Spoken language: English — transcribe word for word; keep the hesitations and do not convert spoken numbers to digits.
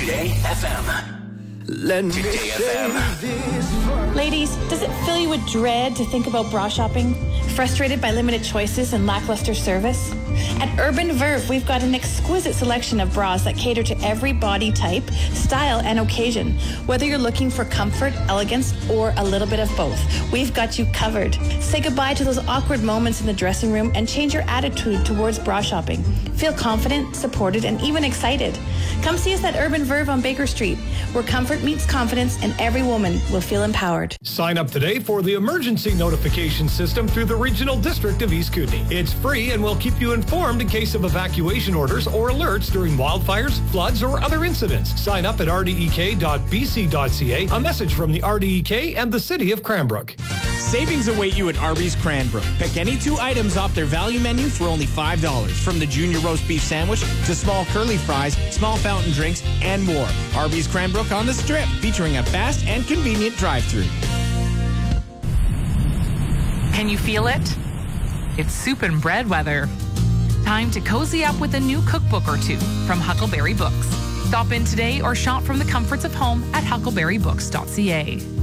Today F M. Let me Today F M. Ladies, does it fill you with dread to think about bra shopping? Frustrated by limited choices and lackluster service? At Urban Verve, we've got an exquisite selection of bras that cater to every body type, style, and occasion. Whether you're looking for comfort, elegance, or a little bit of both, we've got you covered. Say goodbye to those awkward moments in the dressing room and change your attitude towards bra shopping. Feel confident, supported, and even excited. Come see us at Urban Verve on Baker Street, where comfort meets confidence and every woman will feel empowered. Sign up today for the emergency notification system through the Regional District of East Kootenay. It's free and will keep you informed in case of evacuation orders or alerts during wildfires, floods, or other incidents. Sign up at r d e k dot b c dot c a. A message from the R D E K and the City of Cranbrook. Savings await you at Arby's Cranbrook. Pick any two items off their value menu for only five dollars. From the junior roast beef sandwich to small curly fries, small fountain drinks, and more. Arby's Cranbrook on the Strip, featuring a fast and convenient drive-thru. Can you feel it? It's soup and bread weather. Time to cozy up with a new cookbook or two from Huckleberry Books. Stop in today or shop from the comforts of home at huckleberry books dot c a.